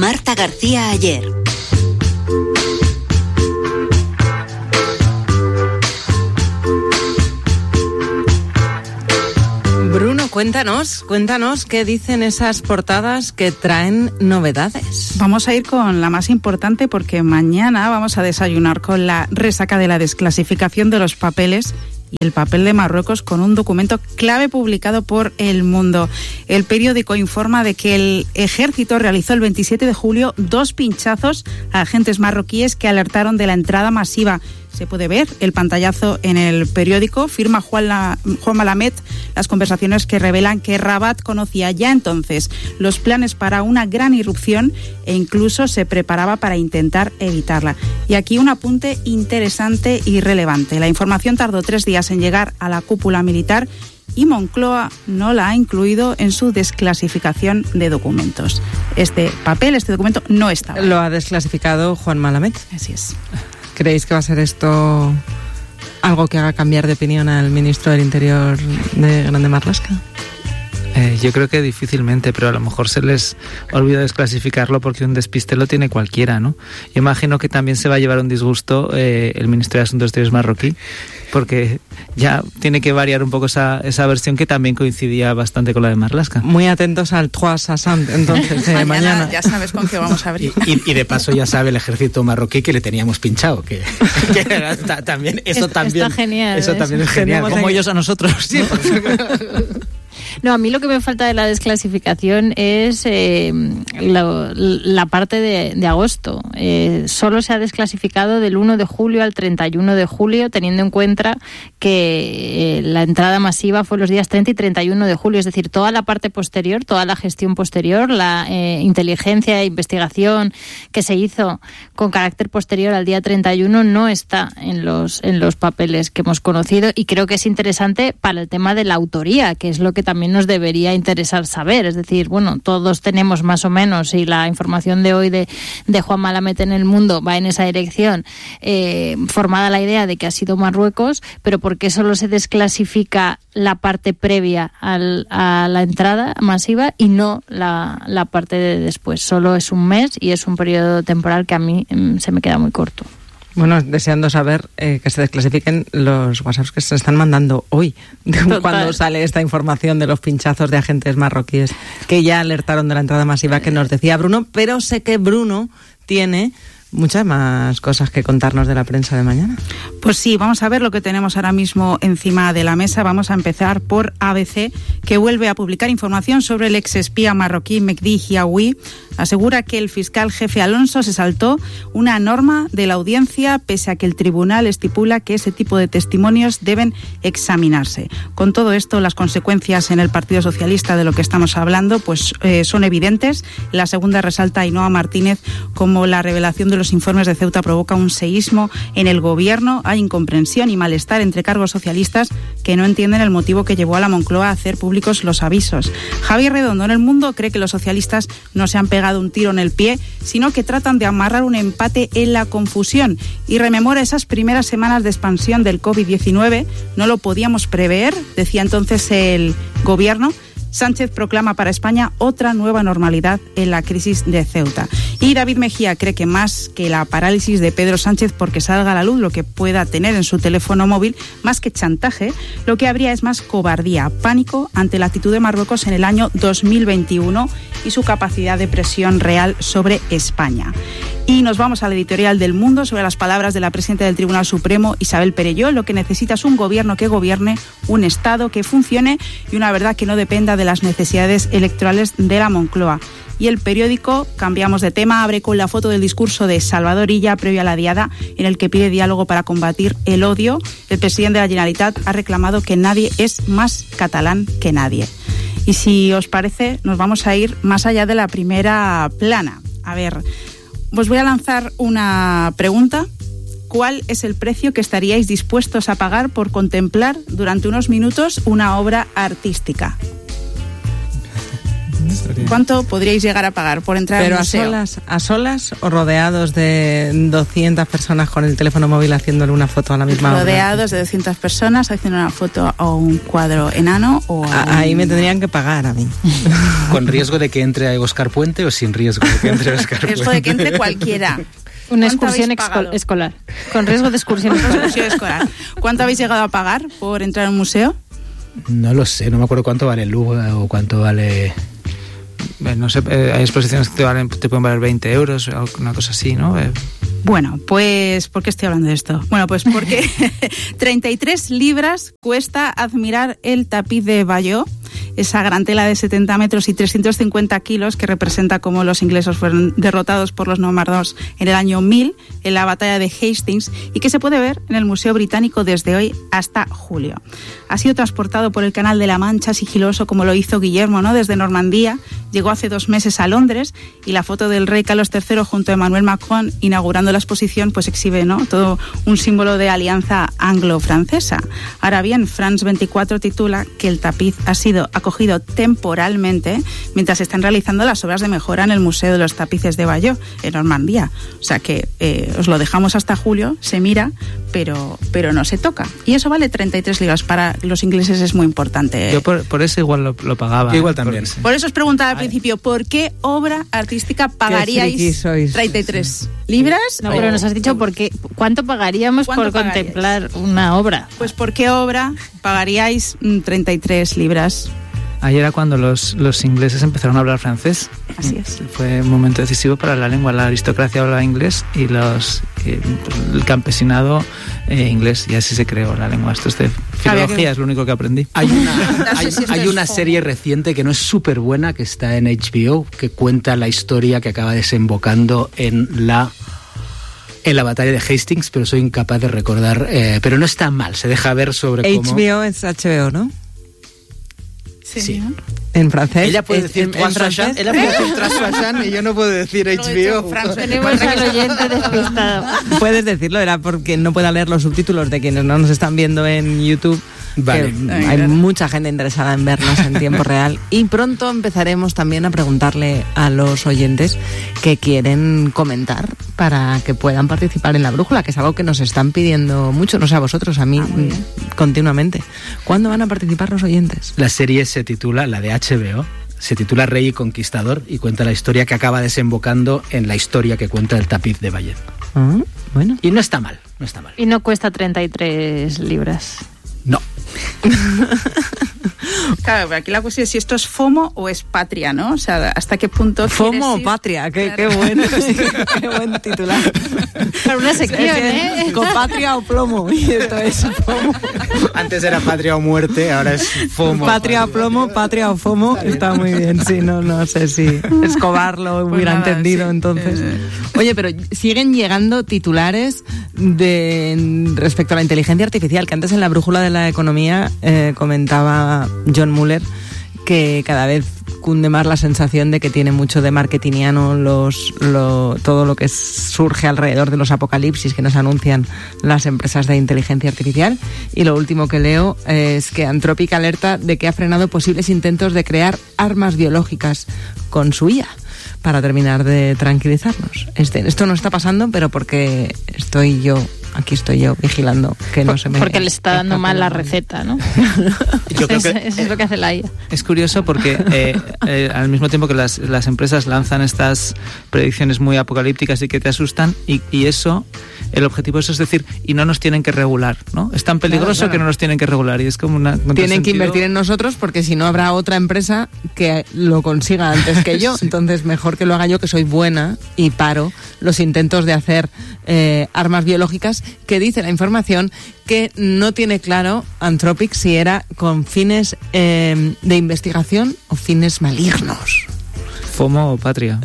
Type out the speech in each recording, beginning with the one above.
Marta García Ayer. Bruno, cuéntanos qué dicen esas portadas que traen novedades. Vamos a ir con la más importante porque mañana vamos a desayunar con la resaca de la desclasificación de los papeles y el papel de Marruecos con un documento clave publicado por El Mundo. El periódico informa de que el ejército realizó el 27 de julio 2 pinchazos a agentes marroquíes que alertaron de la entrada masiva. Se puede ver el pantallazo en el periódico. Firma Juan Malamet las conversaciones que revelan que Rabat conocía ya entonces los planes para una gran irrupción e incluso se preparaba para intentar evitarla. Y aquí un apunte interesante y relevante. La información tardó 3 días en llegar a la cúpula militar y Moncloa no la ha incluido en su desclasificación de documentos. Este documento no estaba. Lo ha desclasificado Juan Malamet. Así es. ¿Creéis que va a ser esto algo que haga cambiar de opinión al ministro del Interior de Grande Marlaska? Yo creo que difícilmente, pero a lo mejor se les olvida desclasificarlo porque un despiste lo tiene cualquiera, ¿no? Yo imagino que también se va a llevar un disgusto el Ministerio de Asuntos Exteriores marroquí, porque ya tiene que variar un poco esa versión que también coincidía bastante con la de Marlaska. Muy atentos al Trois Sassam, entonces, mañana. Ya sabes con qué vamos a abrir. Y de paso ya sabe el ejército marroquí que le teníamos pinchado, que también eso también está genial. Eso también es genial, como ellos a nosotros. Sí, No, a mí lo que me falta de la desclasificación es la parte de agosto. Solo se ha desclasificado del 1 de julio al 31 de julio, teniendo en cuenta que la entrada masiva fue los días 30 y 31 de julio. Es decir, toda la parte posterior, toda la gestión posterior, la inteligencia e investigación que se hizo con carácter posterior al día 31 no está en los papeles que hemos conocido, y creo que es interesante para el tema de la autoría, que es lo que también nos debería interesar saber. Es decir, bueno, todos tenemos más o menos, y la información de hoy de Juan Malamet en El Mundo va en esa dirección, formada la idea de que ha sido Marruecos, pero ¿por qué solo se desclasifica la parte previa a la entrada masiva y no la parte de después? Solo es un mes y es un periodo temporal que a mí se me queda muy corto. Bueno, deseando saber que se desclasifiquen los WhatsApps que se están mandando hoy, cuando sale esta información de los pinchazos de agentes marroquíes que ya alertaron de la entrada masiva que nos decía Bruno, pero sé que Bruno tiene muchas más cosas que contarnos de la prensa de mañana. Pues sí, vamos a ver lo que tenemos ahora mismo encima de la mesa. Vamos a empezar por ABC, que vuelve a publicar información sobre el exespía marroquí Mehdi Hiaoui. Asegura que el fiscal jefe Alonso se saltó una norma de la audiencia, pese a que el tribunal estipula que ese tipo de testimonios deben examinarse. Con todo esto, las consecuencias en el Partido Socialista de lo que estamos hablando pues son evidentes. La segunda resalta Ainhoa Martínez como la revelación de los informes de Ceuta provoca un seísmo en el gobierno. Hay incomprensión y malestar entre cargos socialistas que no entienden el motivo que llevó a la Moncloa a hacer públicos los avisos. Javier Redondo en El Mundo cree que los socialistas no se han pegado un tiro en el pie, sino que tratan de amarrar un empate en la confusión, y rememora esas primeras semanas de expansión del COVID-19. No lo podíamos prever, decía entonces el gobierno. Sánchez proclama para España otra nueva normalidad en la crisis de Ceuta. Y David Mejía cree que más que la parálisis de Pedro Sánchez porque salga a la luz lo que pueda tener en su teléfono móvil, más que chantaje, lo que habría es más cobardía, pánico ante la actitud de Marruecos en el año 2021 y su capacidad de presión real sobre España. Y nos vamos al editorial del Mundo sobre las palabras de la presidenta del Tribunal Supremo, Isabel Perelló. Lo que necesita es un gobierno que gobierne, un Estado que funcione y una verdad que no dependa de las necesidades electorales de la Moncloa. Y el periódico, cambiamos de tema, abre con la foto del discurso de Salvador Illa previo a la Diada, en el que pide diálogo para combatir el odio. El presidente de la Generalitat ha reclamado que nadie es más catalán que nadie. Y si os parece, nos vamos a ir más allá de la primera plana. A ver, os voy a lanzar una pregunta. ¿Cuál es el precio que estaríais dispuestos a pagar por contemplar durante unos minutos una obra artística? ¿Cuánto podríais llegar a pagar por entrar al museo? ¿Pero a solas o rodeados de 200 personas con el teléfono móvil haciéndole una foto a la misma hora? Rodeados de 200 personas haciendo una foto a un cuadro enano o ahí me tendrían que pagar a mí. ¿Con riesgo de que entre Óscar Puente o sin riesgo de que entre Óscar Puente? Riesgo de que entre cualquiera. Una excursión escolar. Con riesgo de excursión escolar. ¿Cuánto habéis llegado a pagar por entrar a un museo? No lo sé, no me acuerdo cuánto vale el Louvre o cuánto vale... No sé, hay exposiciones que te pueden valer 20 euros o una cosa así, ¿no? Bueno, pues, ¿por qué estoy hablando de esto? Bueno, pues porque 33 libras cuesta admirar el tapiz de Bayeux, esa gran tela de 70 metros y 350 kilos que representa cómo los ingleses fueron derrotados por los normandos en el año 1000 en la batalla de Hastings y que se puede ver en el Museo Británico desde hoy hasta julio. Ha sido transportado por el Canal de la Mancha sigiloso como lo hizo Guillermo, ¿no? Desde Normandía, llegó hace 2 meses a Londres y la foto del rey Carlos III junto a Emmanuel Macron inaugurando la exposición pues exhibe, ¿no?, todo un símbolo de alianza anglo-francesa. Ahora bien, France 24 titula que el tapiz ha sido acogido temporalmente mientras se están realizando las obras de mejora en el Museo de los Tapices de Bayeux, en Normandía. O sea que os lo dejamos hasta julio, se mira, pero no se toca. Y eso vale 33 libras. Para los ingleses es muy importante. Yo por eso igual lo pagaba. Yo igual también. Por eso os preguntaba al principio, ¿por qué obra artística pagaríais 33 libras? No, pero nos has dicho ¿cuánto pagaríamos por contemplar una obra? Pues ¿por qué obra pagaríais 33 libras? Ahí era cuando los ingleses empezaron a hablar francés. Así es. Fue un momento decisivo para la lengua. La aristocracia hablaba inglés y el campesinado inglés. Y así se creó la lengua. Esto es de filología, es lo único que aprendí. Hay una serie reciente que no es súper buena, que está en HBO, que cuenta la historia que acaba desembocando en la batalla de Hastings, pero soy incapaz de recordar. Pero no está mal, se deja ver sobre cómo... HBO es HBO, ¿no? Sí. En francés. Ella puede decir Trois Soixante y yo no puedo decir HBO. Tenemos al oyente despistado. Puedes decirlo, era porque no pueda leer los subtítulos de quienes no nos están viendo en YouTube. Vale. Hay mucha gente interesada en vernos en tiempo real y pronto empezaremos también a preguntarle a los oyentes que quieren comentar para que puedan participar en la brújula, que es algo que nos están pidiendo mucho, no sé a vosotros, a mí continuamente. ¿Cuándo van a participar los oyentes? La serie se titula, la de HBO, se titula Rey y Conquistador y cuenta la historia que acaba desembocando en la historia que cuenta el tapiz de Bayeux. Bueno. Y no está mal, no está mal. Y no cuesta 33 libras. No. Claro, pero aquí la cuestión es si esto es FOMO o es patria, ¿no? O sea, ¿hasta qué punto FOMO o patria? Qué bueno, qué buen titular. Para una sección, ¿eh? Con patria o plomo. Y esto es FOMO. Antes era patria o muerte, ahora es FOMO. Patria o plomo, patria o FOMO. Está muy bien, sí, no sé si Escobar lo hubiera entendido entonces. Oye, pero siguen llegando titulares respecto a la inteligencia artificial, que antes en la brújula de la economía comentaba John Muller que cada vez cunde más la sensación de que tiene mucho de marketingiano todo lo que surge alrededor de los apocalipsis que nos anuncian las empresas de inteligencia artificial. Y lo último que leo es que Anthropic alerta de que ha frenado posibles intentos de crear armas biológicas con su IA, para terminar de tranquilizarnos. Esto no está pasando, pero porque aquí estoy yo vigilando que no se me... Porque le está dando mal la receta, ¿no? Yo creo que eso es lo que hace la IA. Es curioso porque al mismo tiempo que las empresas lanzan estas predicciones muy apocalípticas y que te asustan, y eso, el objetivo es decir, y no nos tienen que regular, ¿no? Es tan peligroso claro. Que no nos tienen que regular, y es como una... Tienen que invertir en nosotros porque si no habrá otra empresa que lo consiga antes que yo. Sí. Entonces mejor que lo haga yo, que soy buena y paro los intentos de hacer armas biológicas, que dice la información que no tiene claro Anthropic si era con fines de investigación o fines malignos. FOMO o patria.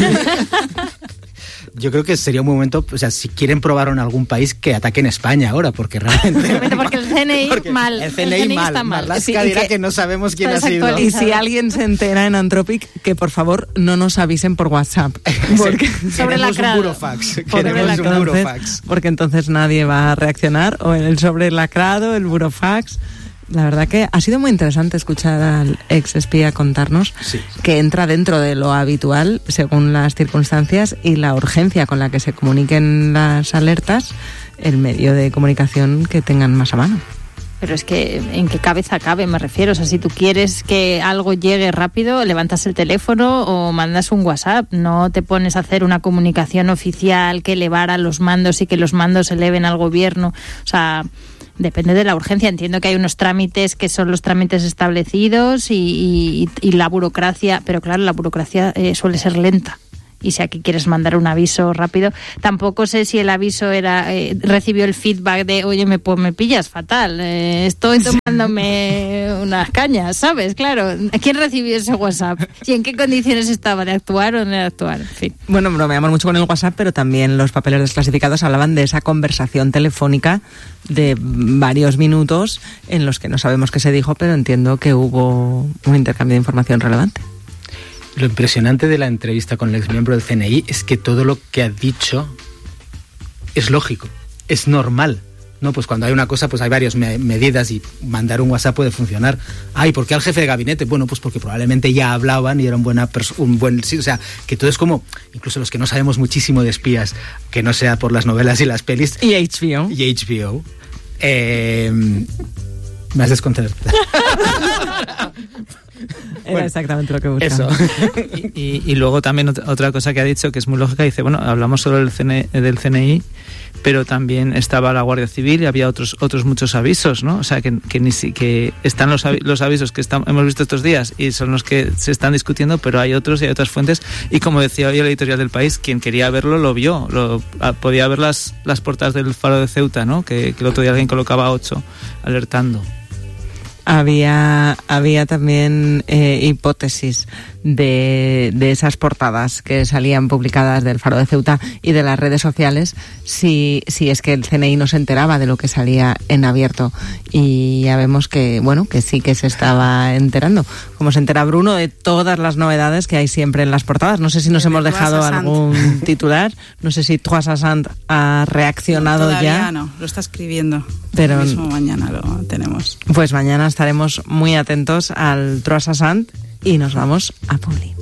Yo creo que sería un momento, o sea, si quieren probar en algún país, que ataquen España ahora, porque realmente... porque el CNI mal. El CNI mal. Está mal. Marlaska dirá que no sabemos quién ha sido. Y si alguien se entera en Anthropic, que por favor no nos avisen por WhatsApp. Porque sobre la un burofax. Queremos un burofax. Porque entonces nadie va a reaccionar. O en el sobre lacrado, el burofax... La verdad que ha sido muy interesante escuchar al ex espía contarnos que entra dentro de lo habitual según las circunstancias y la urgencia con la que se comuniquen las alertas, el medio de comunicación que tengan más a mano. Pero es que en qué cabeza cabe, me refiero. O sea, si tú quieres que algo llegue rápido, levantas el teléfono o mandas un WhatsApp. No te pones a hacer una comunicación oficial que elevara los mandos y que los mandos eleven al gobierno. O sea, depende de la urgencia. Entiendo que hay unos trámites que son los trámites establecidos y la burocracia, pero claro, la burocracia suele ser lenta. Y si aquí quieres mandar un aviso rápido, tampoco sé si el aviso era recibió el feedback de oye, me pillas fatal, estoy tomándome unas cañas, ¿sabes? Claro, ¿quién recibió ese WhatsApp? ¿Y en qué condiciones estaba de actuar o no de actuar? En fin. Bueno, bromeamos mucho con el WhatsApp, pero también los papeles desclasificados hablaban de esa conversación telefónica de varios minutos en los que no sabemos qué se dijo, pero entiendo que hubo un intercambio de información relevante. Lo impresionante de la entrevista con el exmiembro del CNI es que todo lo que ha dicho es lógico, es normal. No, pues cuando hay una cosa, pues hay varias medidas y mandar un WhatsApp puede funcionar. ¿Y por qué al jefe de gabinete? Bueno, pues porque probablemente ya hablaban y era un buen... o sea, que todo es como, incluso los que no sabemos muchísimo de espías, que no sea por las novelas y las pelis. Y HBO. Me has desconcertado. Era exactamente lo que buscaba. Eso. y luego también otra cosa que ha dicho que es muy lógica, dice, bueno, hablamos solo del CNI, pero también estaba la Guardia Civil y había otros muchos avisos, ¿no? O sea, que están los avisos que hemos visto estos días y son los que se están discutiendo, pero hay otros y hay otras fuentes. Y como decía hoy el editorial del País, quien quería verlo lo vio. Podía ver las portadas del Faro de Ceuta, ¿no? Que el otro día alguien colocaba 8 alertando. Había también hipótesis de esas portadas que salían publicadas del Faro de Ceuta y de las redes sociales, si es que el CNI no se enteraba de lo que salía en abierto. Y ya vemos que, bueno, que sí que se estaba enterando. Como se entera Bruno de todas las novedades que hay siempre en las portadas. No sé si nos hemos dejado algún titular. No sé si Trois Assant ha reaccionado ya. No, lo está escribiendo. Pero mismo mañana lo tenemos. Pues mañana estaremos muy atentos al Trois Assant y nos vamos a Publi.